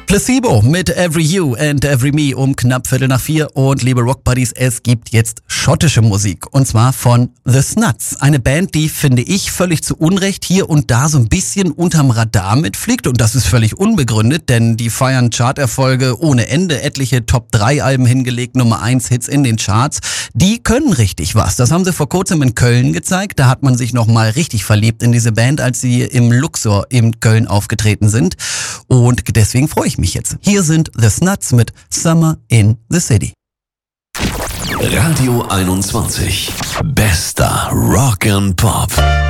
Placebo mit Every You and Every Me um knapp 3:45 und liebe Rock Buddies, es gibt jetzt schottische Musik und zwar von The Snuts. Eine Band, die, finde ich, völlig zu Unrecht hier und da so ein bisschen unterm Radar mitfliegt und das ist völlig unbegründet, denn die feiern Charterfolge ohne Ende, etliche Top-3-Alben hingelegt, Nummer-1-Hits in den Charts. Die können richtig was. Das haben sie vor kurzem in Köln gezeigt. Da hat man sich nochmal richtig verliebt in diese Band, als sie im Luxor in Köln aufgetreten sind und deswegen freue ich mich jetzt. Hier sind The Snuts mit Summer in the City. Radio 21. Bester Rock and Pop.